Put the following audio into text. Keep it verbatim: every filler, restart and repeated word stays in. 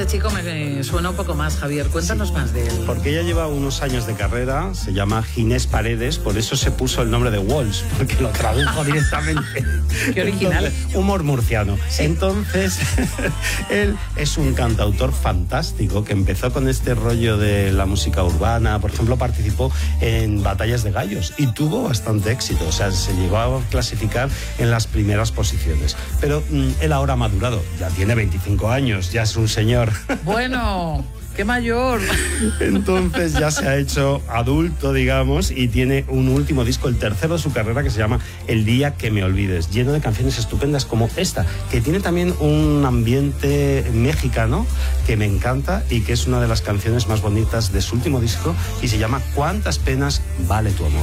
este chico me suena un poco más, Javier. Cuéntanos sí. más de él. Porque ella lleva unos años de carrera, se llama Ginés Paredes, por eso se puso el nombre de Walsh, porque lo tradujo directamente. Qué original. Entonces, humor murciano. Sí. Entonces, él es un cantautor fantástico que empezó con este rollo de la música urbana. Por ejemplo, participó en Batallas de Gallos y tuvo bastante éxito. O sea, se llegó a clasificar en las primeras posiciones. Pero mmm, él ahora ha madurado, ya tiene veinticinco años, ya es un señor. Bueno, qué mayor. Entonces ya se ha hecho adulto, digamos, y tiene un último disco, el tercero de su carrera, que se llama El día que me olvides, lleno de canciones estupendas como esta, que tiene también un ambiente mexicano que me encanta y que es una de las canciones más bonitas de su último disco y se llama ¿Cuántas penas vale tu amor?